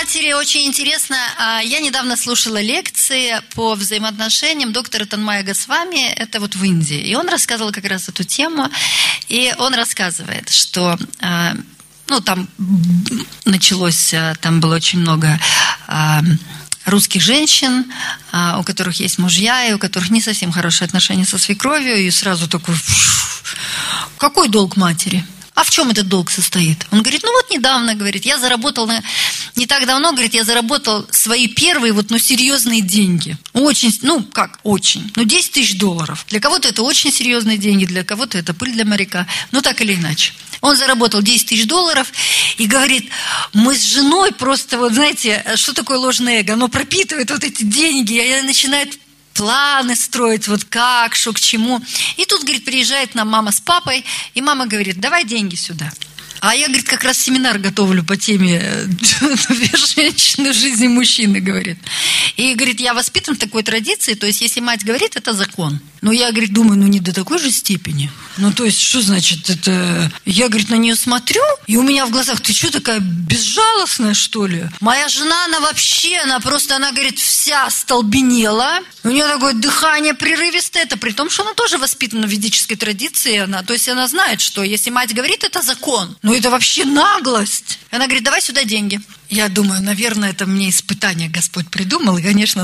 матери очень интересно. Я недавно слушала лекции по взаимоотношениям доктора Танмая Госвами, это вот в Индии. И он рассказывал как раз эту тему. И он рассказывает, что там началось, там было очень много русских женщин, у которых есть мужья, и у которых не совсем хорошие отношения со свекровью, и сразу такой, какой долг матери? А в чем этот долг состоит? Он говорит, недавно, говорит, я заработал, не так давно, говорит, я заработал свои первые, серьезные деньги. Очень, 10 тысяч долларов. Для кого-то это очень серьезные деньги, для кого-то это пыль для моряка. Так или иначе. Он заработал 10 тысяч долларов и говорит, мы с женой просто, знаете, что такое ложное эго? Оно пропитывает эти деньги, и начинает планы строить, как, что, к чему. И тут, говорит, приезжает нам мама с папой, и мама говорит, давай деньги сюда. А я, говорит, как раз семинар готовлю по теме «Две женщины в жизни мужчины», говорит. И, говорит, я воспитан в такой традиции, то есть, если мать говорит, это закон. Но я, говорит, думаю, не до такой же степени. То есть, что значит это? Я, говорит, на нее смотрю, и у меня в глазах, ты что, такая безжалостная, что ли? Моя жена, она, говорит, вся столбенела. У нее такое дыхание прерывистое, это при том, что она тоже воспитана в ведической традиции. То есть, она знает, что если мать говорит, это закон. Это вообще наглость. Она говорит, давай сюда деньги. Я думаю, наверное, это мне испытание Господь придумал. И, конечно,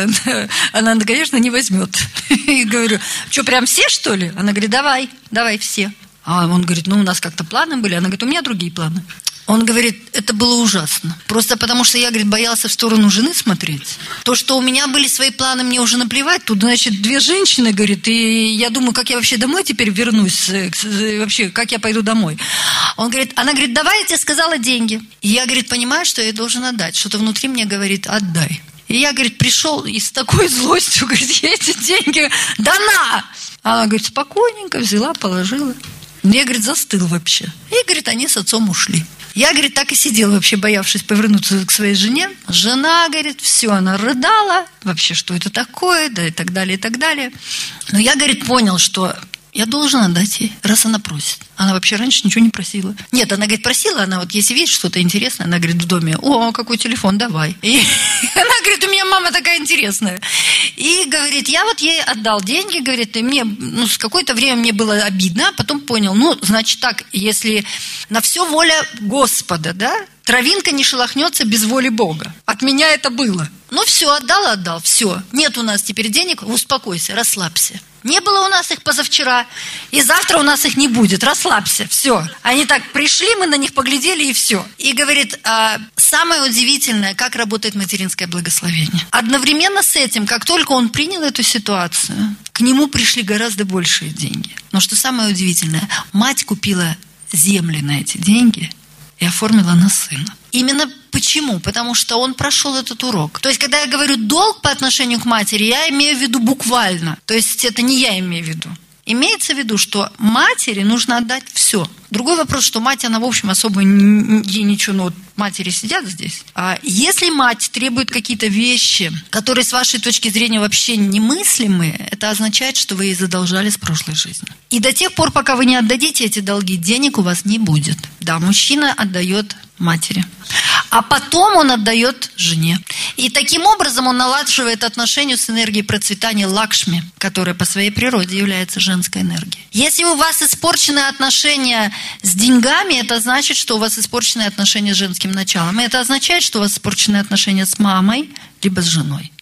она, конечно, не возьмет. И говорю, что, прям все, что ли? Она говорит, давай все. А он говорит, у нас как-то планы были. Она говорит, у меня другие планы. Он говорит, это было ужасно. Просто потому, что я, говорит, боялся в сторону жены смотреть. То, что у меня были свои планы, мне уже наплевать. Тут, значит, две женщины, говорит, и я думаю, как я вообще домой теперь вернусь, вообще, как я пойду домой. Она говорит, давай, я тебе сказала деньги. И я, говорит, понимаю, что я ей должен отдать. Что-то внутри мне говорит, отдай. И я, говорит, пришел и с такой злостью, говорит, я эти деньги, да на! Она, говорит, спокойненько взяла, положила. Я, говорит, застыл вообще. И, говорит, они с отцом ушли. Я, говорит, так и сидел вообще, боявшись повернуться к своей жене. Жена, говорит, все, она рыдала. Вообще, что это такое, да и так далее, и так далее. Но я, говорит, понял, что я должен отдать ей, раз она просит. Она вообще раньше ничего не просила. Нет, она, говорит, просила, она если видит что-то интересное, она, говорит, в доме, какой телефон, давай. И она, говорит, у меня мама такая интересная. И, говорит, я ей отдал деньги, говорит, и мне, с какое-то время мне было обидно, а потом понял, значит так, если на все воля Господа, да, травинка не шелохнется без воли Бога. От меня это было. Все, отдал, все. Нет у нас теперь денег, успокойся, расслабься. Не было у нас их позавчера, и завтра у нас их не будет. Расслабься, все. Они так пришли, мы на них поглядели, и все. И говорит, самое удивительное, как работает материнское благословение. Одновременно с этим, как только он принял эту ситуацию, к нему пришли гораздо большие деньги. Но что самое удивительное, мать купила земли на эти деньги и оформила на сына. Именно почему? Потому что он прошел этот урок. То есть, когда я говорю долг по отношению к матери, я имею в виду буквально. То есть, это не я имею в виду. Имеется в виду, что матери нужно отдать все. Другой вопрос, что мать, она, в общем, особо ей ничего, матери сидят здесь. А если мать требует какие-то вещи, которые с вашей точки зрения вообще немыслимые, это означает, что вы ей задолжали с прошлой жизни. И до тех пор, пока вы не отдадите эти долги, денег у вас не будет. Да, мужчина отдает матери. А потом он отдает жене. И таким образом он налаживает отношения с энергией процветания Лакшми, которая по своей природе является женской энергией. Если у вас испорчены отношения с деньгами, это значит, что у вас испорчены отношения с женским началом. И это означает, что у вас испорчены отношения с мамой, либо с женой.